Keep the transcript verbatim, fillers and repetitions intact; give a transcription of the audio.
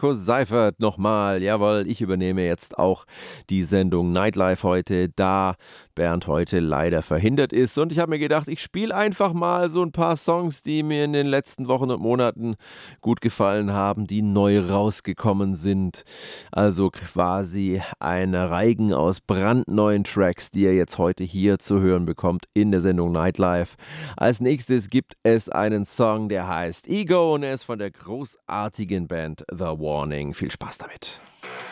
Markus Seifert nochmal. Jawohl, ich übernehme jetzt auch die Sendung Nightlife heute, da Bernd heute leider verhindert ist. Und ich habe mir gedacht, ich spiele einfach mal so ein paar Songs, die mir in den letzten Wochen und Monaten gut gefallen haben, die neu rausgekommen sind. Also quasi ein Reigen aus brandneuen Tracks, die ihr jetzt heute hier zu hören bekommt in der Sendung Nightlife. Als nächstes gibt es einen Song, der heißt Ego und er ist von der großartigen Band The Warning. Viel Spaß damit.